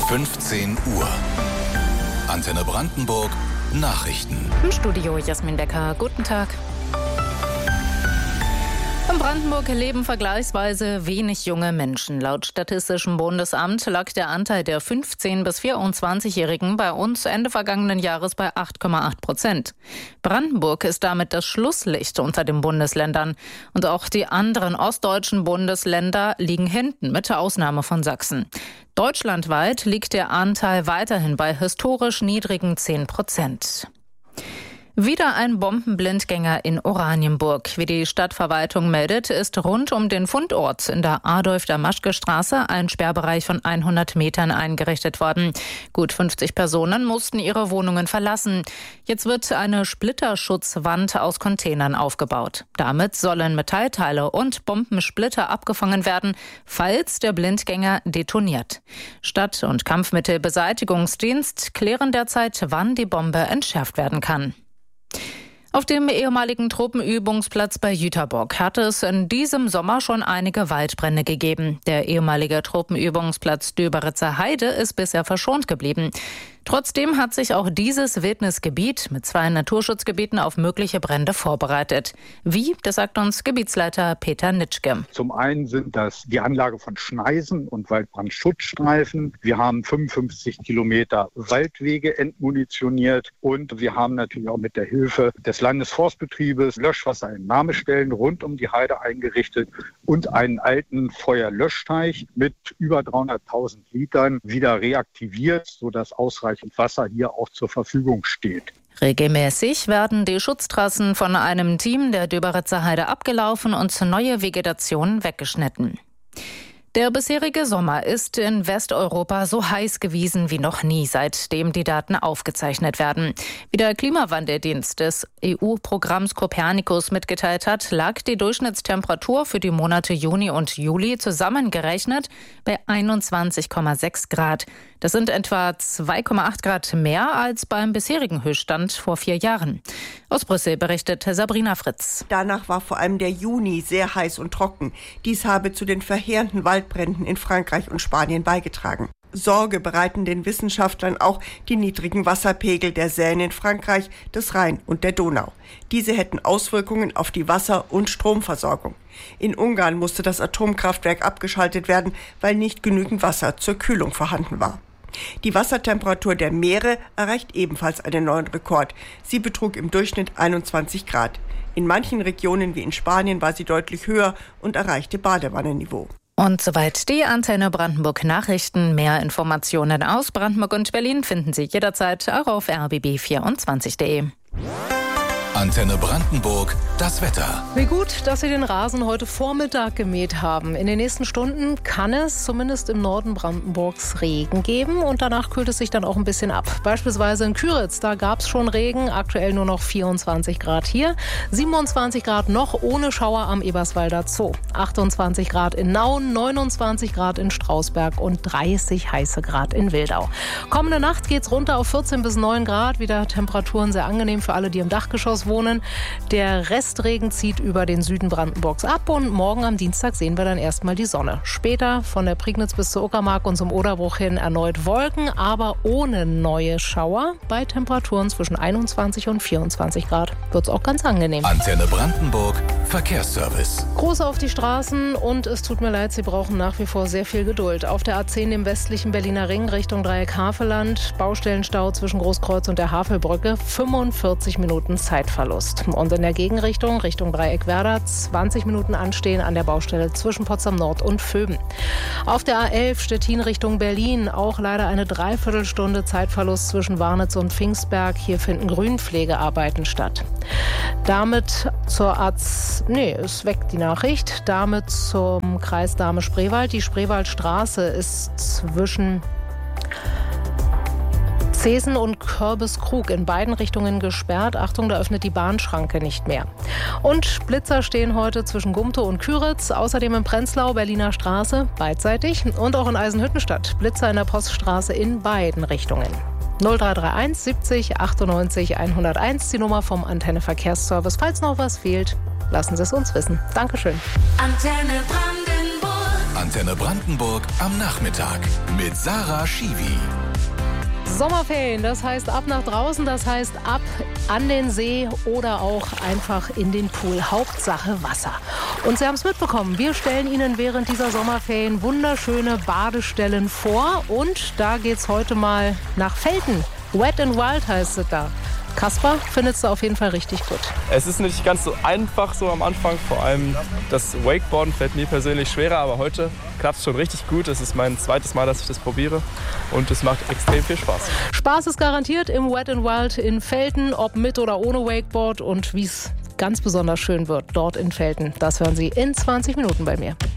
15 Uhr. Antenne Brandenburg Nachrichten. Im Studio Jasmin Becker. Guten Tag. In Brandenburg leben vergleichsweise wenig junge Menschen. Laut Statistischem Bundesamt lag der Anteil der 15- bis 24-Jährigen bei uns Ende vergangenen Jahres bei 8,8%. Brandenburg ist damit das Schlusslicht unter den Bundesländern. Und auch die anderen ostdeutschen Bundesländer liegen hinten, mit Ausnahme von Sachsen. Deutschlandweit liegt der Anteil weiterhin bei historisch niedrigen 10%. Wieder ein Bombenblindgänger in Oranienburg. Wie die Stadtverwaltung meldet, ist rund um den Fundort in der Adolf-Damaschke-Straße ein Sperrbereich von 100 Metern eingerichtet worden. Gut 50 Personen mussten ihre Wohnungen verlassen. Jetzt wird eine Splitterschutzwand aus Containern aufgebaut. Damit sollen Metallteile und Bombensplitter abgefangen werden, falls der Blindgänger detoniert. Stadt- und Kampfmittelbeseitigungsdienst klären derzeit, wann die Bombe entschärft werden kann. Auf dem ehemaligen Truppenübungsplatz bei Jüterbock hat es in diesem Sommer schon einige Waldbrände gegeben. Der ehemalige Truppenübungsplatz Döberitzer Heide ist bisher verschont geblieben. Trotzdem hat sich auch dieses Wildnisgebiet mit 2 Naturschutzgebieten auf mögliche Brände vorbereitet. Wie, das sagt uns Gebietsleiter Peter Nitschke. Zum einen sind das die Anlage von Schneisen und Waldbrandschutzstreifen. Wir haben 55 Kilometer Waldwege entmunitioniert und wir haben natürlich auch mit der Hilfe des Landesforstbetriebes Löschwasserentnahmestellen rund um die Heide eingerichtet und einen alten Feuerlöschteich mit über 300.000 Litern wieder reaktiviert, sodass ausreichend Wasser hier auch zur Verfügung steht. Regelmäßig werden die Schutztrassen von einem Team der Döberitzer Heide abgelaufen und neue Vegetation weggeschnitten. Der bisherige Sommer ist in Westeuropa so heiß gewesen wie noch nie, seitdem die Daten aufgezeichnet werden. Wie der Klimawandeldienst des EU-Programms Copernicus mitgeteilt hat, lag die Durchschnittstemperatur für die Monate Juni und Juli zusammengerechnet bei 21,6 Grad. Das sind etwa 2,8 Grad mehr als beim bisherigen Höchststand vor 4 Jahren. Aus Brüssel berichtet Sabrina Fritz. Danach war vor allem der Juni sehr heiß und trocken. Dies habe zu den verheerenden Waldbränden in Frankreich und Spanien beigetragen. Sorge bereiten den Wissenschaftlern auch die niedrigen Wasserpegel der Seine in Frankreich, des Rhein und der Donau. Diese hätten Auswirkungen auf die Wasser- und Stromversorgung. In Ungarn musste das Atomkraftwerk abgeschaltet werden, weil nicht genügend Wasser zur Kühlung vorhanden war. Die Wassertemperatur der Meere erreicht ebenfalls einen neuen Rekord. Sie betrug im Durchschnitt 21 Grad. In manchen Regionen wie in Spanien war sie deutlich höher und erreichte Badewannenniveau. Und soweit die Antenne Brandenburg Nachrichten. Mehr Informationen aus Brandenburg und Berlin finden Sie jederzeit auch auf rbb24.de. Antenne Brandenburg, das Wetter. Wie gut, dass Sie den Rasen heute Vormittag gemäht haben. In den nächsten Stunden kann es zumindest im Norden Brandenburgs Regen geben und danach kühlt es sich dann auch ein bisschen ab. Beispielsweise in Küritz, da gab es schon Regen, aktuell nur noch 24 Grad hier, 27 Grad noch ohne Schauer am Eberswalder Zoo, 28 Grad in Nauen, 29 Grad in Strausberg und 30 heiße Grad in Wildau. Kommende Nacht geht's runter auf 14 bis 9 Grad, wieder Temperaturen sehr angenehm für alle, die im Dachgeschoss wohnen. Der Restregen zieht über den Süden Brandenburgs ab und morgen am Dienstag sehen wir dann erstmal die Sonne. Später von der Prignitz bis zur Uckermark und zum Oderbruch hin erneut Wolken, aber ohne neue Schauer. Bei Temperaturen zwischen 21 und 24 Grad wird es auch ganz angenehm. Antenne Brandenburg, Verkehrsservice. Groß auf die Straßen und es tut mir leid, Sie brauchen nach wie vor sehr viel Geduld. Auf der A10 im westlichen Berliner Ring Richtung Dreieck Havelland, Baustellenstau zwischen Großkreuz und der Havelbrücke, 45 Minuten Zeitverlust. Und in der Gegenrichtung, Richtung Dreieck Werder, 20 Minuten Anstehen an der Baustelle zwischen Potsdam Nord und Vöben. Auf der A11 Stettin Richtung Berlin, auch leider eine Dreiviertelstunde Zeitverlust zwischen Warnitz und Pfingstberg. Hier finden Grünpflegearbeiten statt. Damit ist weg die Nachricht. Damit zum Kreis Dahme-Spreewald. Die Spreewaldstraße ist zwischen Zesen und Körbeskrug in beiden Richtungen gesperrt. Achtung, da öffnet die Bahnschranke nicht mehr. Und Blitzer stehen heute zwischen Gumtow und Küritz, außerdem in Prenzlau, Berliner Straße, beidseitig und auch in Eisenhüttenstadt. Blitzer in der Poststraße in beiden Richtungen. 0331 70 98 101, die Nummer vom Antenne Verkehrsservice. Falls noch was fehlt, lassen Sie es uns wissen. Dankeschön. Antenne Brandenburg. Antenne Brandenburg am Nachmittag mit Sarah Schiwi. Sommerferien, das heißt ab nach draußen, das heißt ab an den See oder auch einfach in den Pool. Hauptsache Wasser. Und Sie haben es mitbekommen, wir stellen Ihnen während dieser Sommerferien wunderschöne Badestellen vor. Und da geht's heute mal nach Velten. Wet n Wild heißt es da. Kaspar, findest du auf jeden Fall richtig gut. Es ist nicht ganz so einfach so am Anfang, vor allem das Wakeboarden fällt mir persönlich schwerer, aber heute klappt es schon richtig gut. Es ist mein zweites Mal, dass ich das probiere und es macht extrem viel Spaß. Spaß ist garantiert im Wet n Wild in Velten, ob mit oder ohne Wakeboard und wie es ganz besonders schön wird dort in Velten. Das hören Sie in 20 Minuten bei mir.